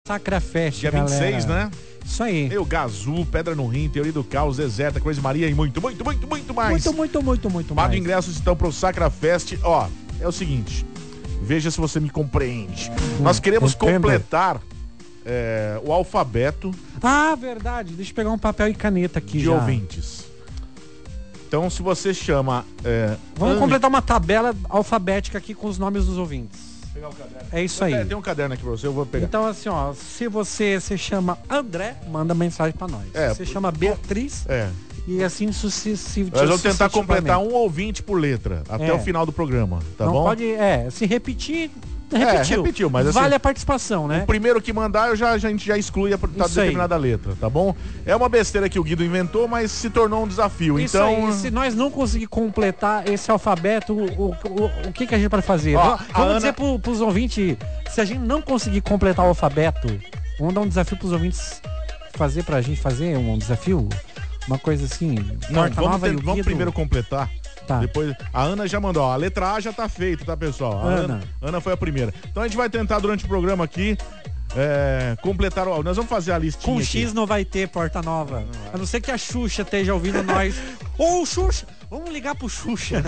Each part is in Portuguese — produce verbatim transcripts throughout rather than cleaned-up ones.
Sacrafest, Dia galera. vinte e seis, né? Isso aí. Eu, Gazu, Pedra no Rim, Teoria do Caos, Deserta, Crazy Maria e muito, muito, muito, muito mais. Muito, muito, muito, muito Par mais. de ingressos então pro Sacrafest. Ó, é o seguinte, veja se você me compreende. Hum, Nós queremos entendo. completar é, o alfabeto Ah, verdade. Deixa eu pegar um papel e caneta aqui de já. ouvintes. Então, se você chama... É, Vamos An- completar uma tabela alfabética aqui com os nomes dos ouvintes. Pegar o caderno. É isso aí. É, tem um caderno aqui pra você, eu vou pegar. Então, assim, ó, se você se chama André, manda mensagem pra nós. É, Se você chama Beatriz, É. e assim sucessivo. Nós vamos tentar sucessivamente. completar um ouvinte por letra, até É. o final do programa, tá Não bom? pode, é, se repetir, repetiu. repetiu, mas assim, vale a participação, né? O primeiro que mandar, eu já, a gente já exclui a tá Isso aí. determinada letra, tá bom? É uma besteira que o Guido inventou, mas se tornou um desafio. Isso então, aí, se nós não conseguir completar esse alfabeto, o, o, o, o que, que a gente pode fazer? Ó, vamos a vamos Ana- dizer pro, pros ouvintes, se a gente não conseguir completar o alfabeto, vamos dar um desafio pros ouvintes fazer pra gente fazer um desafio? Uma coisa assim, não, Porta vamos, Nova ter- e o vamos Guido. primeiro completar. Tá. Depois, a Ana já mandou, ó, a letra A já tá feita, tá, pessoal? A Ana. Ana, Ana foi a primeira. Então a gente vai tentar durante o programa aqui é, completar o... Nós vamos fazer a listinha Com aqui. X não vai ter Porta Nova. A não ser que a Xuxa esteja ouvindo nós. Ô, Xuxa! Vamos ligar pro Xuxa.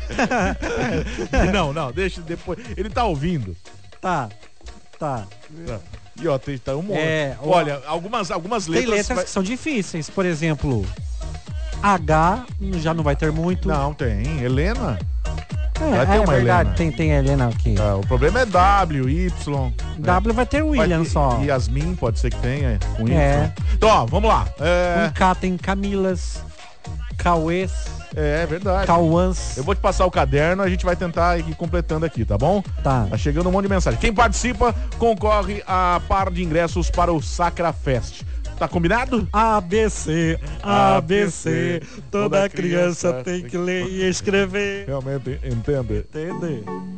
Não, não, deixa depois. Ele tá ouvindo. Tá, tá. E ó, tem tá um monte. É, ó, Olha, algumas, algumas letras... Tem letras vai- que são difíceis. Por exemplo, H já não vai ter muito. Não, tem. Helena. É, vai ter é uma verdade, Helena. tem, tem a Helena aqui. Ah, o problema é W, Y. W vai ter o William Vai- só. E Yasmin, pode ser que tenha, com Y. É. Então, ó, vamos lá. É, Com K tem Camilas, Cauês, é, é verdade. Cauãs. Eu vou te passar o caderno, a gente vai tentar ir completando aqui, tá bom? Tá. Tá chegando um monte de mensagem. Quem participa concorre a par de ingressos para o Sacrafest. Tá combinado? A B C, A B C, toda criança tem que ler e escrever. Realmente entende. Entende?